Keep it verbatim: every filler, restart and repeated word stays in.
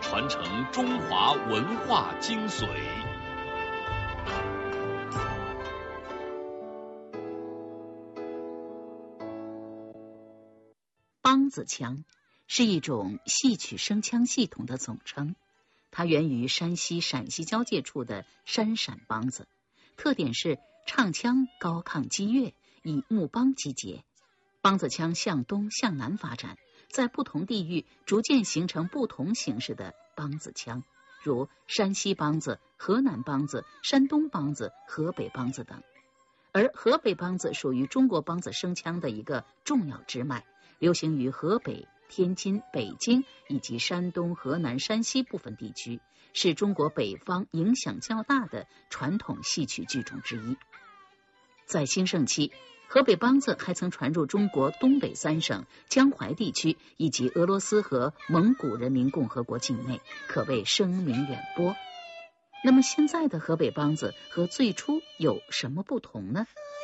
传承中华文化精髓。 梆子腔是一种戏曲声腔系统的总称，它源于山西、陕西交界处的山陕梆子，特点是唱腔高亢激越，以木梆击节。梆子腔向东向南发展，在不同地域逐渐形成不同形式的梆子腔，如山西梆子、河南梆子、山东梆子、河北梆子等。而河北梆子属于中国梆子声腔的一个重要支脉，流行于河北、天津、北京以及山东、河南、山西部分地区，是中国北方影响较大的传统戏曲剧种之一。在兴盛期，河北梆子还曾传入中国东北三省、江淮地区以及俄罗斯和蒙古人民共和国境内，可谓声名远播。那么现在的河北梆子和最初有什么不同呢？